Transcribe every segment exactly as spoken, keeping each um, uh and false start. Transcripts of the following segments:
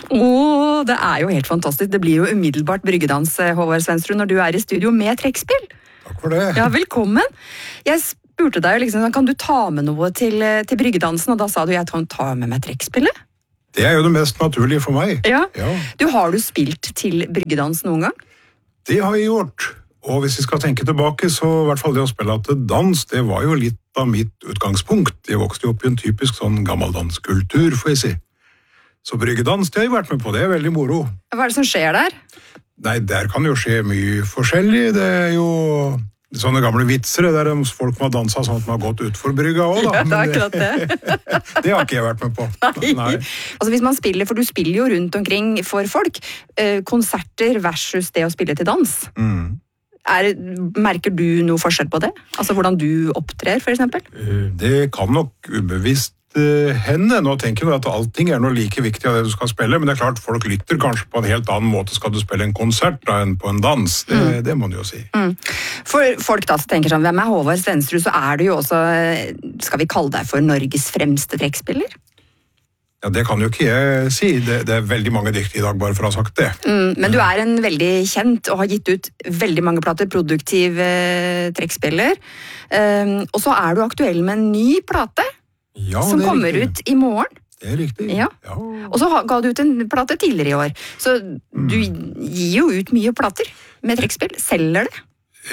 Åh, det er jo helt fantastisk. Det blir jo umiddelbart bryggedans, Håvard Svensrud, når du er i studio med trekkspill. Takk for det. Ja, velkommen. Jeg spurte deg liksom, kan du ta med noe til, til bryggedansen, og da sa du jeg kan ta med meg trekkspillet. Det er jo det mest naturlige for meg. Ja. Ja. Du, har du spilt til bryggedans noen gang? Det har jeg gjort. Og hvis jeg skal tenke tilbake, så i hvert fall det å spille til dans, det var jo litt av mitt utgangspunkt. Jeg vokste jo opp i en typisk sånn gammeldanskultur, får jeg si. Så bryggedans, det har jeg vært med på, det er veldig moro. Hva er det som skjer der? Nei, der kan jo skje mye forskjellig. Det er jo sånne gamle vitser, der er folk må danse sånn at man har gått utfor brygga også, da. Ja, det er akkurat det. Det har ikke jeg vært med på. Nei. Nei. Altså hvis man spiller, for du spiller jo rundt omkring for folk, eh, konserter versus det å spille til dans. Mm. Er, merker du noe forskjell på det? Altså hvordan du opptrer, for eksempel? Det kan nok ubevisst henne. Nå tenker jeg at allting er noe like viktig av det du skal spille, men det er klart folk lytter kanskje på en helt annen måte skal du spille en konsert da, enn på en dans. Det, mm. det må du jo si. Mm. For folk da som tenker sånn, hvem er Håvard Svensrud, så er du jo også, skal vi kalle deg for Norges fremste trekkspiller? Ja, det kan jo ikke jeg si. Det, det er veldig mange dyktige i dag, bare for å ha sagt det. Mm, men du er en veldig kjent og har gitt ut veldig mange plater, produktiv eh, trekkspiller. Um, og så er du aktuell med en ny plate, ja, som kommer riktig. Ut i morgen. Det er riktig. Ja. Ja. Og så ga du ut en plate tidligere i år. Så mm. du gir jo ut mye plater med trekkspill. Selger det?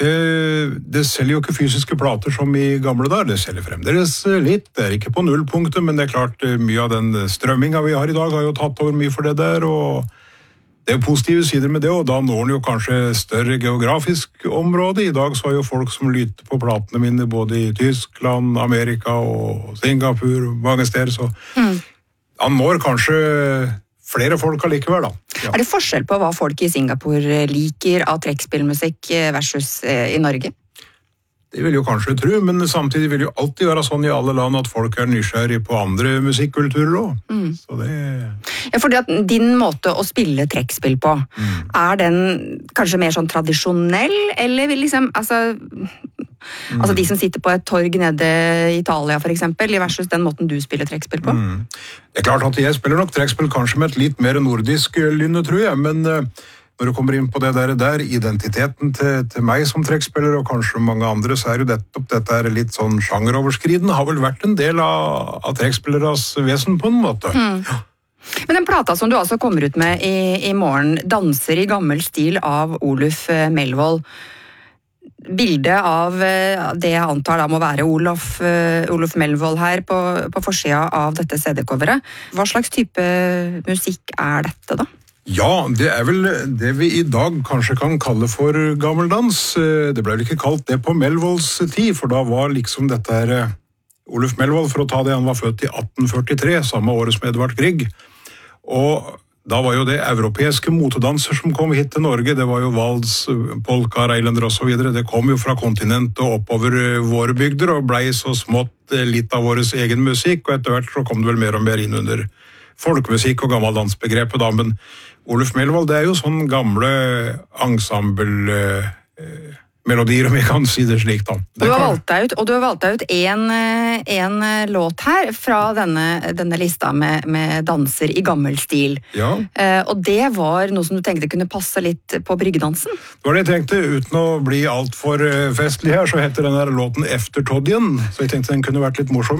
Det selger jo ikke fysiske plater som i gamle dager, det selger fremdeles litt, det er ikke på nullpunktet, men det er klart mye av den strømminga vi har i dag har jo tatt over mye for det der, og det er jo positive sider med det, og da når den jo kanskje større geografisk område. I dag så har jo folk som lytter på platene mine både i Tyskland, Amerika og Singapore, mange steder, så mm. han når kanskje flere folk allikevel, da. Ja. Er det forskjell på hva folk i Singapore liker av trekkspillmusikk versus i Norge? Det vil jo kanskje tro, men samtidig vil jo alltid være sånn i alle land at folk er nysgjerrig på andre musikkulturer også. Mm. Så det... Ja, fordi at din måte å spille trekkspill på, mm. er den kanskje mer sånn tradisjonell, eller vil liksom, altså... Mm. Altså de som sitter på et torg nede i Italia for eksempel, versus den måten du spiller trekkspill på? Mm. Det er klart at jeg spiller nok trekkspill kanskje med et litt mer nordisk lynne, tror jeg, men uh, når du kommer inn på det der, der identiteten til, til meg som trekkspiller, og kanskje mange andre, så er jo dette, dette er litt sånn sjangeroverskridende, har vel vært en del av, av trekkspilleres vesen på en måte. Mm. Ja. Men den plata som du altså kommer ut med i, i morgen, Danser i gammel stil av Oluf Melvold, bildet av det jeg antar da må være Olof, Oluf Melvold her på, på forsida av dette C D-coveret. Hva slags type musikk er dette da? Ja, det er vel det vi i dag kanskje kan kalle for gammeldans. Det ble vel ikke kalt det på Melvolds tid, for da var liksom dette her Oluf Melvold, for å ta det, han var født i atten førtitre, samme året som Edvard Grieg. Og da var jo det europeiske motedanser som kom hit til Norge, det var jo vals, polka, reilander og så videre, det kom jo fra kontinentet og oppover våre bygder, og blei så smått litt av vår egen musikk, og etter hvert så kom det vel mer og mer inn under folkemusikk og gammeldansbegrepet da, men Oluf Melvold, det er jo sånn gamle ensemble... Eh, melodier, om jeg kan si det slik da. Det du har valgt deg ut, og du har valgt deg ut en, en låt her fra denne, denne lista med, med danser i gammel stil. Ja. Eh, og det var noe som du tenkte kunne passe litt på bryggedansen? Det var det jeg tenkte, uten å bli alt for festlig her, så heter denne låten Eftertodjen, så jeg tenkte den kunne vært litt morsom.